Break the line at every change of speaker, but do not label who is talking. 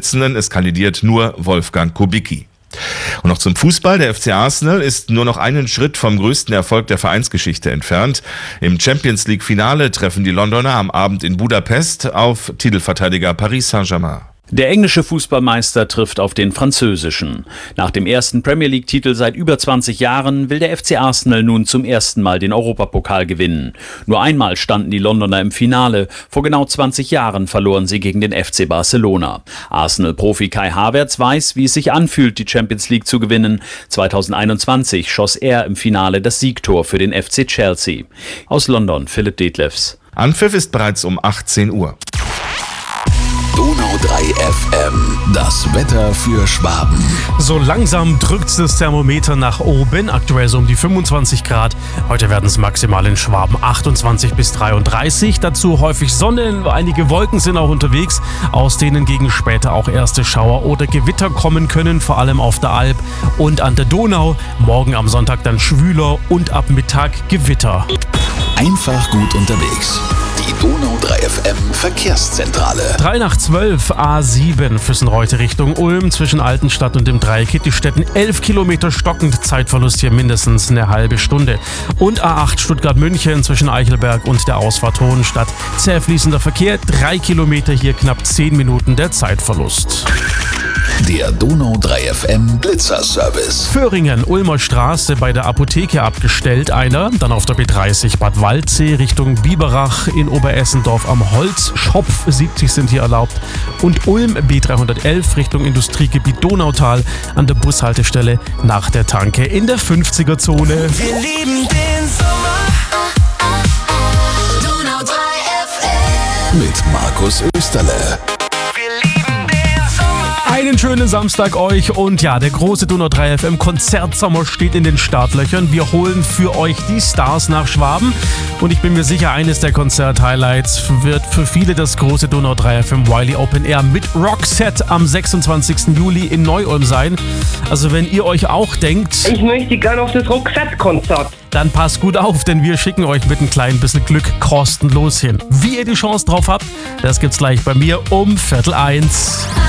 Vorsitzenden. Es kandidiert nur Wolfgang Kubicki. Und noch zum Fußball. Der FC Arsenal ist nur noch einen Schritt vom größten Erfolg der Vereinsgeschichte entfernt. Im Champions-League-Finale treffen die Londoner am Abend in Budapest auf Titelverteidiger Paris Saint-Germain.
Der englische Fußballmeister trifft auf den französischen. Nach dem ersten Premier-League-Titel seit über 20 Jahren will der FC Arsenal nun zum ersten Mal den Europapokal gewinnen. Nur einmal standen die Londoner im Finale. Vor genau 20 Jahren verloren sie gegen den FC Barcelona. Arsenal-Profi Kai Havertz weiß, wie es sich anfühlt, die Champions League zu gewinnen. 2021 schoss er im Finale das Siegtor für den FC Chelsea. Aus London, Philipp Detlefs.
Anpfiff ist bereits um 18 Uhr.
Donau 3 FM, das Wetter für Schwaben.
So langsam drückt das Thermometer nach oben, aktuell so um die 25 Grad. Heute werden es maximal in Schwaben 28 bis 33. Dazu häufig Sonne, einige Wolken sind auch unterwegs, aus denen gegen später auch erste Schauer oder Gewitter kommen können, vor allem auf der Alp und an der Donau. Morgen am Sonntag dann schwüler und ab Mittag Gewitter.
Einfach gut unterwegs. Die Donau 3 FM Verkehrszentrale.
3 nach 12, A7 Füssenreute Richtung Ulm zwischen Altenstadt und dem Dreieck Kittistetten. 11 Kilometer stockend, Zeitverlust hier mindestens eine halbe Stunde. Und A8 Stuttgart-München zwischen Eichelberg und der Ausfahrt Hohenstadt. Zäh fließender Verkehr, 3 Kilometer hier knapp 10 Minuten der Zeitverlust.
Der Donau 3 FM Blitzerservice.
Föhringen, Ulmer Straße bei der Apotheke abgestellt einer. Dann auf der B30 Bad Waldsee Richtung Biberach in Oberessendorf am Holzschopf. 70 sind hier erlaubt. Und Ulm B311 Richtung Industriegebiet Donautal an der Bushaltestelle nach der Tanke in der 50er-Zone.
Wir lieben den Sommer. Donau 3 FM.
Mit Markus Österle.
Einen schönen Samstag euch und ja, der große Donau 3 FM Konzertsommer steht in den Startlöchern. Wir holen für euch die Stars nach Schwaben und ich bin mir sicher, eines der Konzert-Highlights wird für viele das große Donau 3 FM Wiley Open Air mit Roxette am 26. Juli in Neu-Ulm sein. Also wenn ihr euch auch denkt,
ich möchte gerne auf das Roxette-Konzert,
dann passt gut auf, denn wir schicken euch mit ein klein bisschen Glück kostenlos hin. Wie ihr die Chance drauf habt, das gibt's gleich bei mir um 12:45.